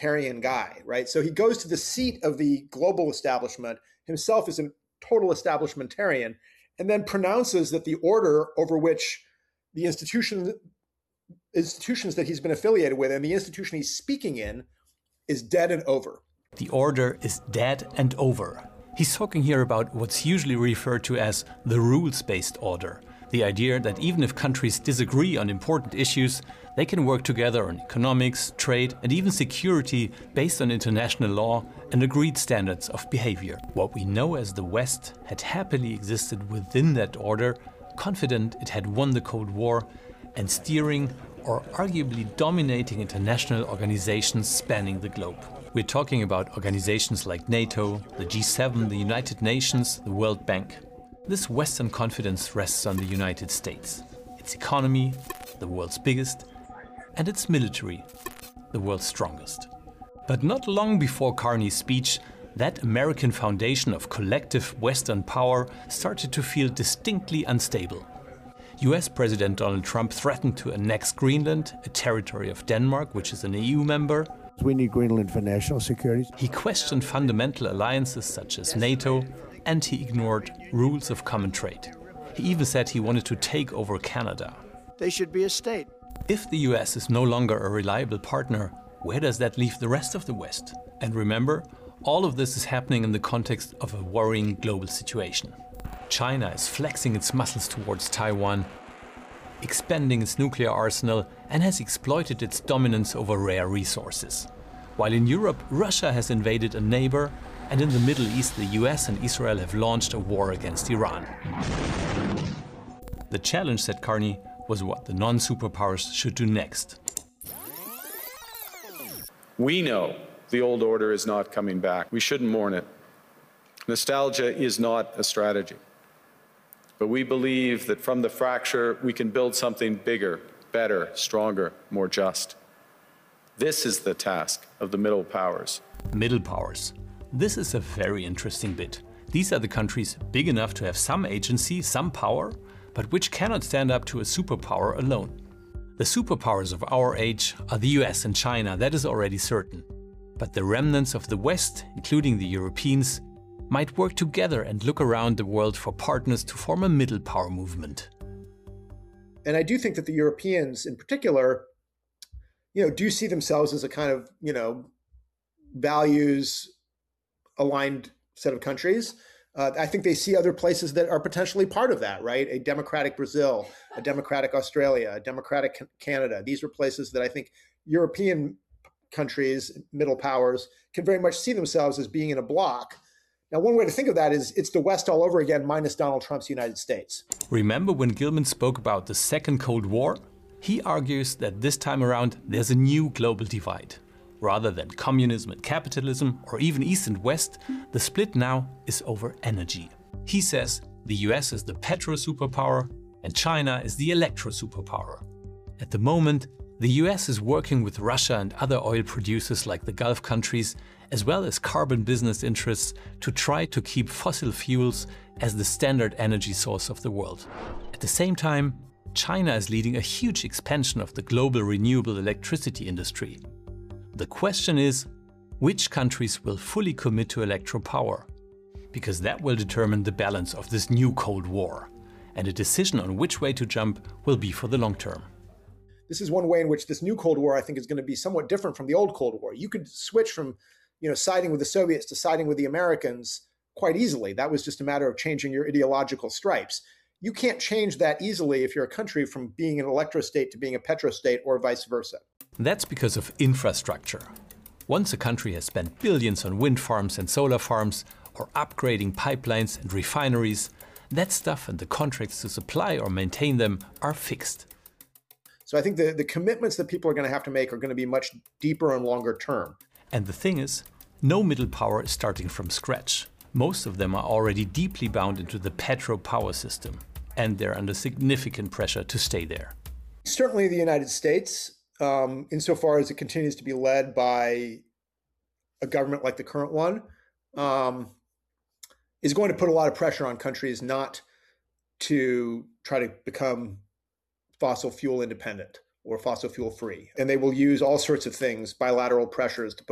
establishmentarian guy, right? So he goes to the seat of the global establishment, himself is a total establishmentarian, and then pronounces that the order over which the institutions that he's been affiliated with and the institution he's speaking in is dead and over. The order is dead and over. He's talking here about what's usually referred to as the rules-based order. The idea that even if countries disagree on important issues, they can work together on economics, trade, and even security based on international law and agreed standards of behavior. What we know as the West had happily existed within that order, confident it had won the Cold War, and steering or arguably dominating international organizations spanning the globe. We're talking about organizations like NATO, the G7, the United Nations, the World Bank. This Western confidence rests on the United States, its economy, the world's biggest, and its military, the world's strongest. But not long before Carney's speech, that American foundation of collective Western power started to feel distinctly unstable. US President Donald Trump threatened to annex Greenland, a territory of Denmark, which is an EU member. We need Greenland for national security. He questioned fundamental alliances such as NATO, and he ignored rules of common trade. He even said he wanted to take over Canada. They should be a state. If the US is no longer a reliable partner, where does that leave the rest of the West? And remember, all of this is happening in the context of a worrying global situation. China is flexing its muscles towards Taiwan, expanding its nuclear arsenal, and has exploited its dominance over rare resources. While in Europe, Russia has invaded a neighbor, and in the Middle East, the US and Israel have launched a war against Iran. The challenge, said Carney, was what the non-superpowers should do next. We know the old order is not coming back. We shouldn't mourn it. Nostalgia is not a strategy. But we believe that from the fracture, we can build something bigger, better, stronger, more just. This is the task of the middle powers. Middle powers. This is a very interesting bit. These are the countries big enough to have some agency, some power, but which cannot stand up to a superpower alone. The superpowers of our age are the US and China, that is already certain. But the remnants of the West, including the Europeans, might work together and look around the world for partners to form a middle power movement. And I do think that the Europeans in particular, do see themselves as a kind of, values aligned set of countries. I think they see other places that are potentially part of that, right? A democratic Brazil, a democratic Australia, a democratic Canada. These are places that I think European countries, middle powers, can very much see themselves as being in a bloc. Now, one way to think of that is it's the West all over again, minus Donald Trump's United States. Remember when Gilman spoke about the Second Cold War? He argues that this time around there's a new global divide. Rather than communism and capitalism, or even East and West, the split now is over energy. He says the US is the petro superpower and China is the electro superpower. At the moment, the US is working with Russia and other oil producers like the Gulf countries, as well as carbon business interests, to try to keep fossil fuels as the standard energy source of the world. At the same time, China is leading a huge expansion of the global renewable electricity industry. The question is, which countries will fully commit to electropower? Because that will determine the balance of this new Cold War. And a decision on which way to jump will be for the long term. This is one way in which this new Cold War, I think, is going to be somewhat different from the old Cold War. You could switch from, siding with the Soviets to siding with the Americans quite easily. That was just a matter of changing your ideological stripes. You can't change that easily if you're a country from being an electrostate to being a petrostate or vice versa. That's because of infrastructure. Once a country has spent billions on wind farms and solar farms, or upgrading pipelines and refineries, that stuff and the contracts to supply or maintain them are fixed. So I think the commitments that people are going to have to make are going to be much deeper and longer term. And the thing is, no middle power is starting from scratch. Most of them are already deeply bound into the petro power system, and they're under significant pressure to stay there. Certainly the United States, insofar as it continues to be led by a government like the current one, is going to put a lot of pressure on countries not to try to become fossil fuel independent or fossil fuel free. And they will use all sorts of things, bilateral pressures, to